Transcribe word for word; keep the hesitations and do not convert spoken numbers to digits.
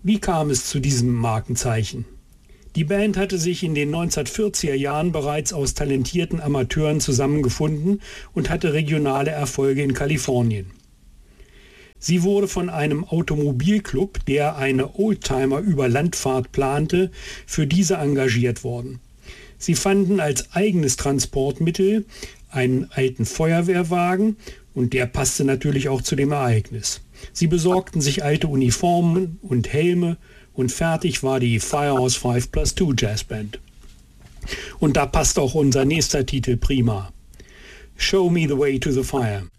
Wie kam es zu diesem Markenzeichen? Die Band hatte sich in den neunzehnhundertvierziger Jahren bereits aus talentierten Amateuren zusammengefunden und hatte regionale Erfolge in Kalifornien. Sie wurde von einem Automobilclub, der eine Oldtimer-Überlandfahrt plante, für diese engagiert worden. Sie fanden als eigenes Transportmittel einen alten Feuerwehrwagen und der passte natürlich auch zu dem Ereignis. Sie besorgten sich alte Uniformen und Helme und fertig war die Firehouse five plus two Jazzband. Und da passt auch unser nächster Titel prima. Show Me the Way to the Fire.